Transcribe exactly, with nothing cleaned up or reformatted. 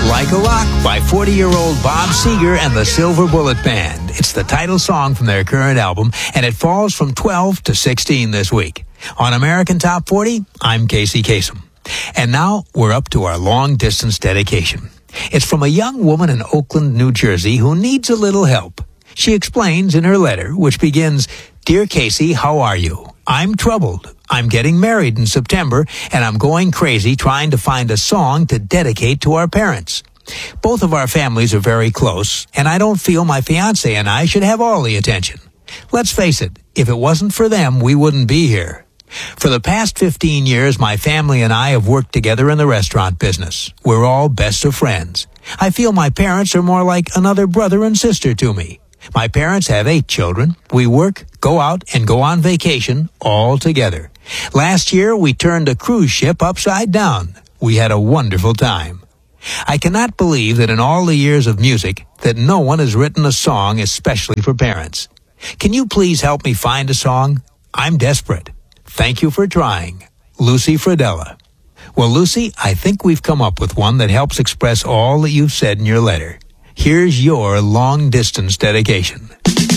Like a Rock by forty-year-old Bob Seger and the Silver Bullet Band. It's the title song from their current album, and it falls from twelve to sixteen this week. On American Top forty, I'm Casey Kasem. And now we're up to our long-distance dedication. It's from a young woman in Oakland, New Jersey, who needs a little help. She explains in her letter, which begins, "Dear Casey, how are you? I'm troubled. I'm getting married in September, and I'm going crazy trying to find a song to dedicate to our parents. Both of our families are very close, and I don't feel my fiancé and I should have all the attention. Let's face it, if it wasn't for them, we wouldn't be here. For the past fifteen years, my family and I have worked together in the restaurant business. We're all best of friends. I feel my parents are more like another brother and sister to me. My parents have eight children. We work, go out, and go on vacation all together. Last year, we turned a cruise ship upside down. We had a wonderful time. I cannot believe that in all the years of music that no one has written a song especially for parents. Can you please help me find a song? I'm desperate. Thank you for trying. Lucy Fradella." Well, Lucy, I think we've come up with one that helps express all that you've said in your letter. Here's your long-distance dedication.